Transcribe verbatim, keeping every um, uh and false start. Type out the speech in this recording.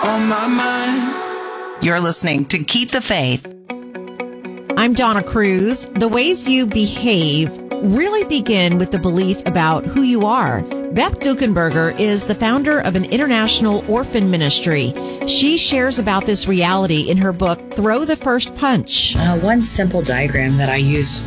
on my mind. You're listening to Keep the Faith. I'm Donna Cruz. The ways you behave really begin with the belief about who you are. Beth Guckenberger is the founder of an international orphan ministry. She shares about this reality in her book, Throw the First Punch. Uh, one simple diagram that I use